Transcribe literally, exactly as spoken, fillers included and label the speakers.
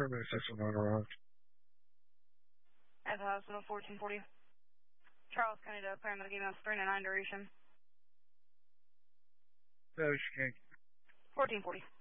Speaker 1: Germany six one nine arrived.
Speaker 2: At the hospital, fourteen forty. Charles County to paramedic email, three nine nine duration.
Speaker 1: No, she can't.
Speaker 2: fourteen forty.